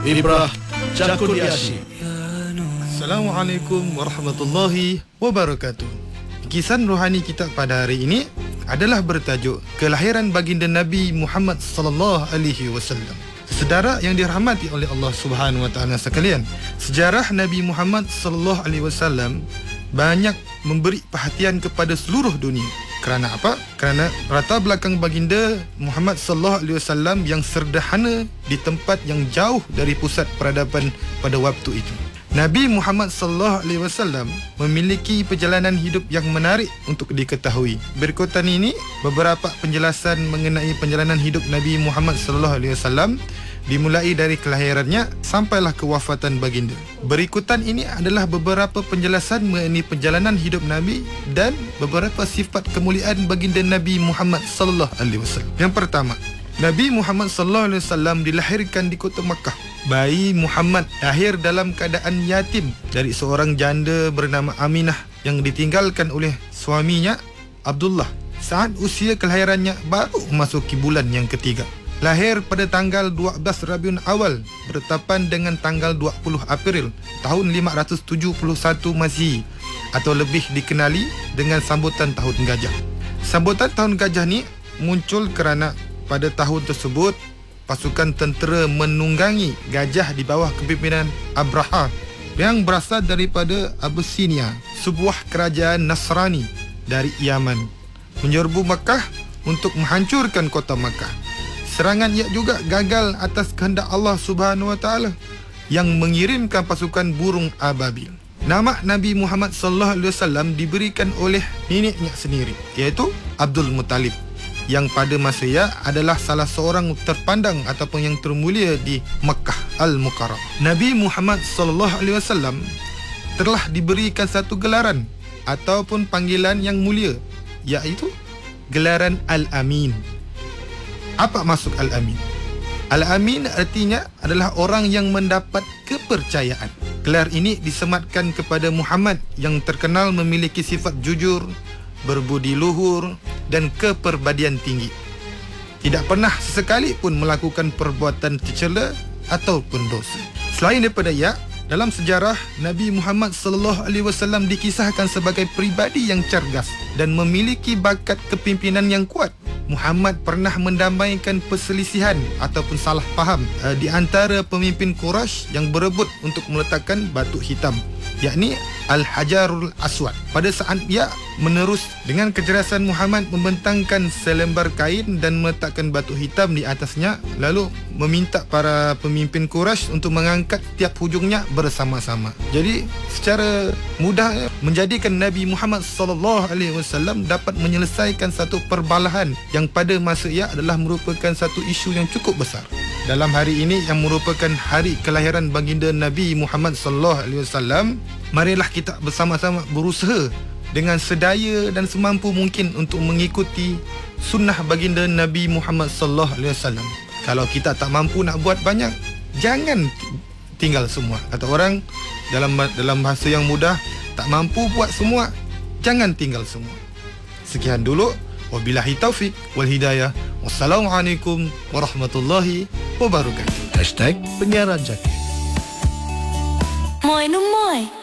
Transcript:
Ibrah Cakudiashi. Assalamualaikum warahmatullahi wabarakatuh. Kisan rohani kita pada hari ini adalah bertajuk kelahiran baginda Nabi Muhammad sallallahu alaihi wasallam. Saudara yang dirahmati oleh Allah Subhanahu wa taala sekalian, sejarah Nabi Muhammad sallallahu alaihi wasallam banyak memberi perhatian kepada seluruh dunia. Kerana apa? Kerana latar belakang baginda Muhammad sallallahu alaihi wasallam yang sederhana di tempat yang jauh dari pusat peradaban pada waktu itu. Nabi Muhammad sallallahu alaihi wasallam memiliki perjalanan hidup yang menarik untuk diketahui. Berikutan ini beberapa penjelasan mengenai perjalanan hidup Nabi Muhammad sallallahu alaihi wasallam dimulai dari kelahirannya sampailah kewafatan baginda. Berikutan ini adalah beberapa penjelasan mengenai perjalanan hidup Nabi dan beberapa sifat kemuliaan baginda Nabi Muhammad sallallahu alaihi wasallam. Yang pertama, Nabi Muhammad sallallahu alaihi wasallam dilahirkan di kota Makkah. Bayi Muhammad lahir dalam keadaan yatim dari seorang janda bernama Aminah yang ditinggalkan oleh suaminya Abdullah saat usia kelahirannya baru memasuki bulan yang ketiga. Lahir pada tanggal 12 Rabiul Awal bertepatan dengan tanggal 20 April tahun 571 Masihi atau lebih dikenali dengan sambutan Tahun Gajah. Sambutan Tahun Gajah ni muncul kerana pada tahun tersebut pasukan tentera menunggangi gajah di bawah kepimpinan Abraha yang berasal daripada Abyssinia, sebuah kerajaan Nasrani dari Yaman, menyerbu Makkah untuk menghancurkan kota Makkah. Serangan ia juga gagal atas kehendak Allah Subhanahu wa taala yang mengirimkan pasukan burung ababil. Nama Nabi Muhammad sallallahu alaihi wasallam diberikan oleh neneknya sendiri, iaitu Abdul Muttalib, yang pada masa ia adalah salah seorang terpandang ataupun yang termulia di Makkah Al-Mukarramah. Nabi Muhammad sallallahu alaihi wasallam telah diberikan satu gelaran ataupun panggilan yang mulia, iaitu gelaran Al-Amin. Apa maksud Al-Amin? Al-Amin artinya adalah orang yang mendapat kepercayaan. Gelar ini disematkan kepada Muhammad yang terkenal memiliki sifat jujur, berbudi luhur dan keperbadian tinggi. Tidak pernah sesekali pun melakukan perbuatan tercela ataupun dosa. Selain daripada ia, dalam sejarah Nabi Muhammad sallallahu alaihi wasallam dikisahkan sebagai pribadi yang cergas dan memiliki bakat kepimpinan yang kuat. Muhammad pernah mendamaikan perselisihan ataupun salah faham di antara pemimpin Quraisy yang berebut untuk meletakkan batu hitam, yakni Al-Hajarul Aswad. Pada saat ia menerus dengan kecerdasan Muhammad membentangkan selembar kain dan meletakkan batu hitam di atasnya, lalu meminta para pemimpin Quraisy untuk mengangkat tiap hujungnya bersama-sama. Jadi secara mudah menjadikan Nabi Muhammad sallallahu alaihi wasallam dapat menyelesaikan satu perbalahan yang pada masa ia adalah merupakan satu isu yang cukup besar. Dalam hari ini yang merupakan hari kelahiran baginda Nabi Muhammad sallallahu alaihi wasallam, marilah kita bersama-sama berusaha dengan sedaya dan semampu mungkin untuk mengikuti sunnah baginda Nabi Muhammad sallallahu alaihi wasallam. Kalau kita tak mampu nak buat banyak, jangan tinggal semua. Kata orang dalam bahasa yang mudah, tak mampu buat semua, jangan tinggal semua. Sekian dulu. Wabillahi taufik wal hidayah. Wassalamualaikum warahmatullahi wabarakatuh. #penyiaran Jaki. Moi no moi.